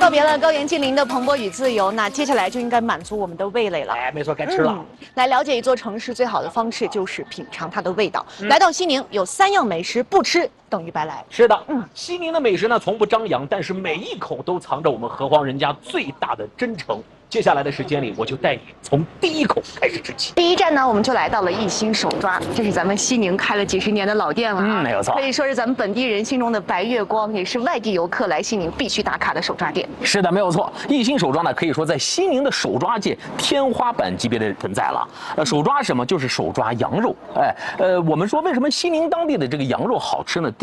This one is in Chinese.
告别了高原近邻的蓬勃与自由，那接下来就应该满足我们的味蕾了。 哎，没错，该吃了。 来了解一座城市最好的方式就是品尝它的味道。来到西宁，有3样美食不吃等于白来。 是的，西宁的美食呢从不张扬，但是每一口都藏着我们河荒人家最大的真诚。接下来的时间里，我就带你从第一口开始吃起。 第一站呢，我们就来到了一心手抓，这是咱们西宁开了几10年的老店了啊， 没有错， 可以说是咱们本地人心中的白月光，也是外地游客来西宁必须打卡的手抓店。 是的，没有错，一心手抓呢，可以说在西宁的手抓界天花板级别的存在了。手抓什么？就是手抓羊肉。我们说为什么西宁当地的这个羊肉好吃呢？第一。